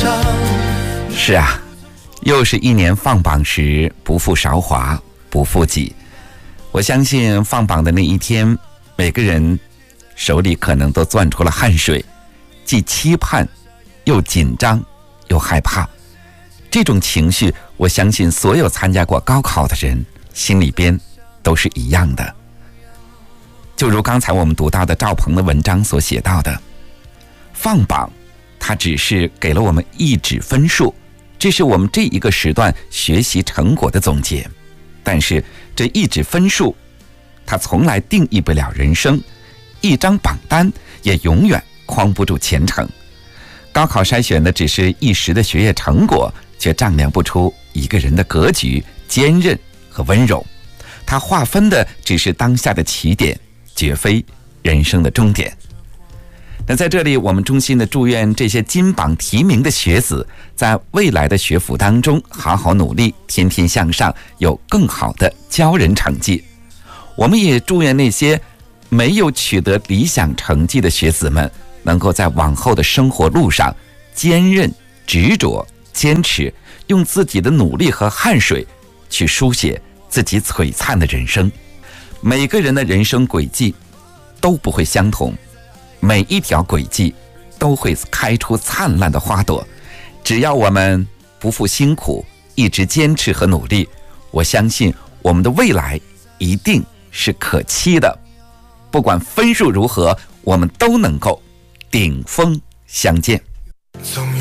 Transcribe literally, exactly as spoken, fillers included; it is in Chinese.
是啊，又是一年放榜时，不负韶华，不负己。我相信放榜的那一天，每个人手里可能都攥出了汗水，既期盼又紧张又害怕。这种情绪，我相信所有参加过高考的人心里边都是一样的。就如刚才我们读到的赵鹏的文章所写到的，放榜它只是给了我们一纸分数，这是我们这一个时段学习成果的总结。但是这一纸分数它从来定义不了人生，一张榜单也永远框不住前程。高考筛选的只是一时的学业成果，却丈量不出一个人的格局、坚韧和温柔。它划分的只是当下的起点，绝非人生的终点。那在这里，我们衷心的祝愿这些金榜题名的学子在未来的学府当中好好努力，天天向上，有更好的教人成绩。我们也祝愿那些没有取得理想成绩的学子们，能够在往后的生活路上坚韧、执着、坚持，用自己的努力和汗水去书写自己璀璨的人生。每个人的人生轨迹都不会相同，每一条轨迹都会开出灿烂的花朵。只要我们不负辛苦，一直坚持和努力，我相信我们的未来一定是可期的。不管分数如何，我们都能够顶峰相见。